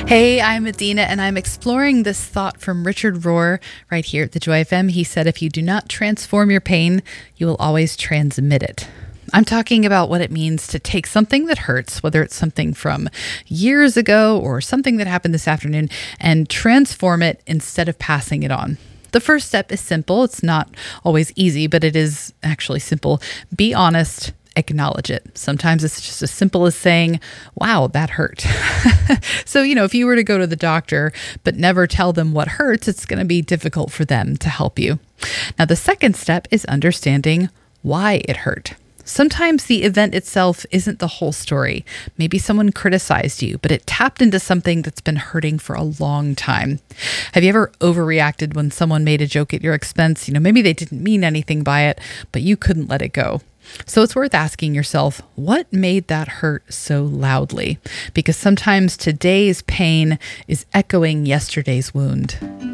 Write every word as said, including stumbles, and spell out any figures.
Hey, I'm Adina, and I'm exploring this thought from Richard Rohr right here at the Joy F M. He said, if you do not transform your pain, you will always transmit it. I'm talking about what it means to take something that hurts, whether it's something from years ago or something that happened this afternoon, and transform it instead of passing it on. The first step is simple. It's not always easy, but it is actually simple. Be honest. Acknowledge it. Sometimes it's just as simple as saying, wow, that hurt. So, you know, if you were to go to the doctor, but never tell them what hurts, it's going to be difficult for them to help you. Now, the second step is understanding why it hurt. Sometimes the event itself isn't the whole story. Maybe someone criticized you, but it tapped into something that's been hurting for a long time. Have you ever overreacted when someone made a joke at your expense? You know, maybe they didn't mean anything by it, but you couldn't let it go. So it's worth asking yourself, what made that hurt so loudly? Because sometimes today's pain is echoing yesterday's wound.